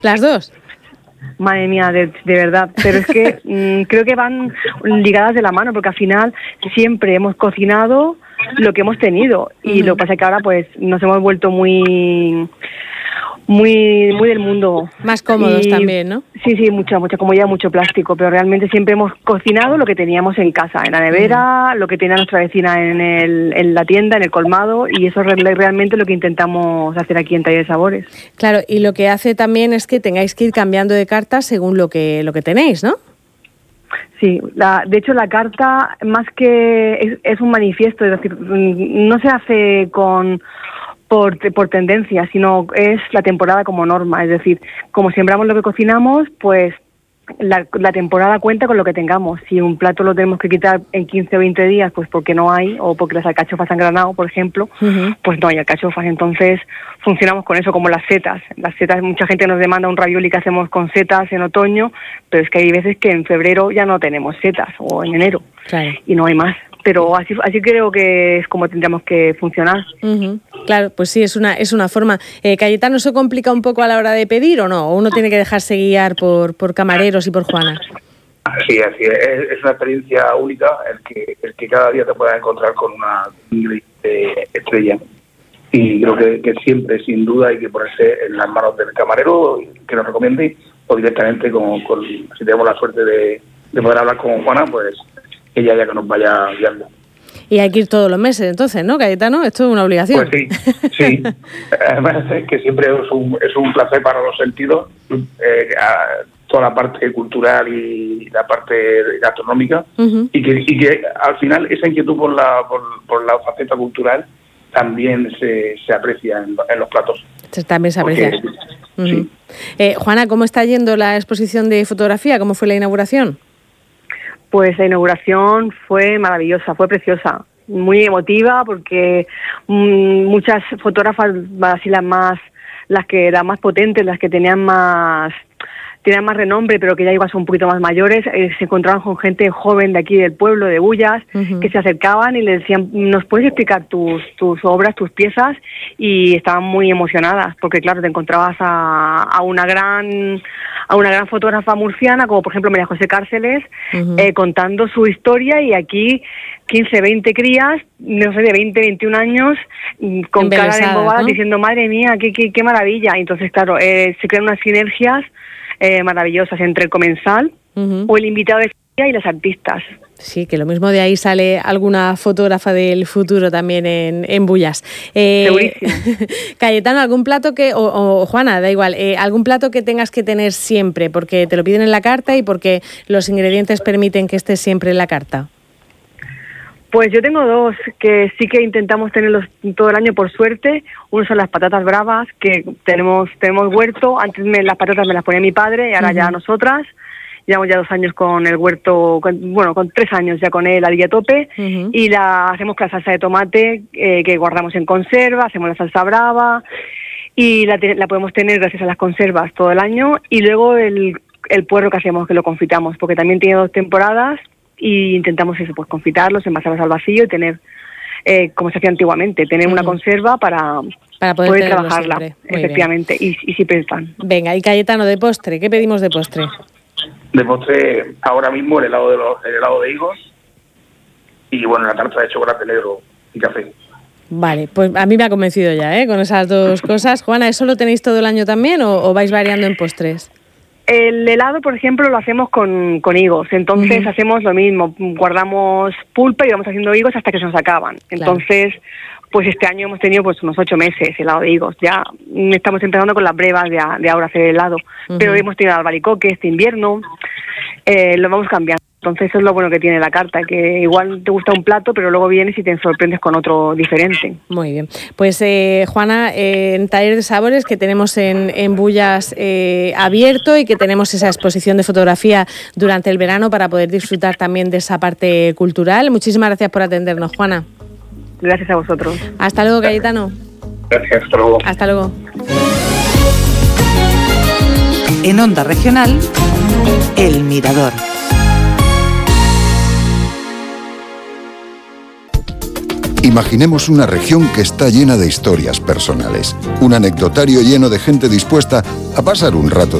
¿Las dos? Madre mía, de verdad, pero es que creo que van ligadas de la mano, porque al final siempre hemos cocinado lo que hemos tenido, y lo que pasa es que ahora pues nos hemos vuelto muy del mundo. Más cómodos también, ¿no? Sí, mucha, como ya mucho plástico, pero realmente siempre hemos cocinado lo que teníamos en casa, en la nevera, lo que tenía nuestra vecina en la tienda, en el colmado, y eso es realmente lo que intentamos hacer aquí en Taller de Sabores. Claro, y lo que hace también es que tengáis que ir cambiando de carta según lo que tenéis, ¿no? Sí, de hecho la carta más que es un manifiesto, es decir, no se hace por tendencia, sino es la temporada como norma, es decir, como sembramos lo que cocinamos, pues la temporada cuenta con lo que tengamos. Si un plato lo tenemos que quitar en 15 o 20 días, pues porque no hay, o porque las alcachofas han granado, por ejemplo, pues no hay alcachofas. Entonces funcionamos con eso, como las setas. Las setas, mucha gente nos demanda un ravioli que hacemos con setas en otoño, pero es que hay veces que en febrero ya no tenemos setas, o en enero, claro, y no hay más. Pero así creo que es como tendríamos que funcionar. Claro, pues sí, es una forma. Cayetano, ¿se complica un poco a la hora de pedir o no? ¿O uno tiene que dejarse guiar por camareros y por Juana? Sí, así es una experiencia única el que cada día te puedas encontrar con una ingrediente estrella. Y creo que siempre, sin duda, hay que ponerse en las manos del camarero que nos recomiende, o directamente si tenemos la suerte de poder hablar con Juana, pues ella ya que nos vaya guiando. Y hay que ir todos los meses, entonces, ¿no, Cayetano? Esto es una obligación. Pues sí. Además es que siempre es un placer para los sentidos, toda la parte cultural y la parte gastronómica, y que al final esa inquietud por la faceta cultural también se aprecia en los platos. También se aprecia. Sí. Juana, ¿cómo está yendo la exposición de fotografía? ¿Cómo fue la inauguración? Pues la inauguración fue maravillosa, fue preciosa, muy emotiva, porque muchas fotógrafas, así las que eran más potentes, las que tenían más renombre, pero que ya igual son un poquito más mayores, se encontraban con gente joven de aquí del pueblo, de Bullas, que se acercaban y le decían, ¿nos puedes explicar tus obras, tus piezas? Y estaban muy emocionadas, porque claro, te encontrabas a una gran fotógrafa murciana, como por ejemplo María José Cárceles, contando su historia, y aquí 15, 20 crías, no sé, de 20, 21 años, con cara de embobadas, ¿no? Diciendo, madre mía, qué maravilla. Y entonces, claro, se crean unas sinergias maravillosas entre el comensal o el invitado de feria y las artistas. Sí, que lo mismo de ahí sale alguna fotógrafa del futuro también en Bullas. Segurísimo. Cayetano, ¿algún plato o Juana, da igual, algún plato que tengas que tener siempre, porque te lo piden en la carta y porque los ingredientes permiten que esté siempre en la carta? Pues yo tengo dos que sí que intentamos tenerlos todo el año, por suerte. Uno son las patatas bravas, que tenemos huerto. Antes las patatas me las ponía mi padre y ahora ya nosotras. Llevamos ya 2 años con el huerto, con 3 años ya con él al día a tope. Y la hacemos con la salsa de tomate que guardamos en conserva, hacemos la salsa brava y la podemos tener gracias a las conservas todo el año. Y luego el puerro que hacemos, que lo confitamos, porque también tiene 2 temporadas. Y intentamos eso, pues confitarlos, envasarlos al vacío y tener, como se hacía antiguamente, tener una conserva para poder trabajarla, efectivamente, y siempre están. Venga, y Cayetano, de postre, ¿qué pedimos de postre? De postre, ahora mismo el helado de higos y bueno, la tarta de chocolate negro y café. Vale, pues a mí me ha convencido ya, con esas dos cosas. Juana, ¿eso lo tenéis todo el año también o vais variando en postres? El helado, por ejemplo, lo hacemos con higos, entonces hacemos lo mismo, guardamos pulpa y vamos haciendo higos hasta que se nos acaban. Entonces, pues este año hemos tenido pues unos 8 meses helado de higos, ya estamos empezando con las brevas de ahora hacer helado, pero hemos tenido albaricoque este invierno, lo vamos cambiando. Entonces eso es lo bueno que tiene la carta, que igual te gusta un plato, pero luego vienes y te sorprendes con otro diferente. Muy bien. Pues Juana, en Taller de Sabores, que tenemos en Bullas abierto y que tenemos esa exposición de fotografía durante el verano para poder disfrutar también de esa parte cultural. Muchísimas gracias por atendernos, Juana. Gracias a vosotros. Hasta luego, Cayetano. Gracias, hasta luego. Hasta luego. En Onda Regional, El Mirador. Imaginemos una región que está llena de historias personales, un anecdotario lleno de gente dispuesta a pasar un rato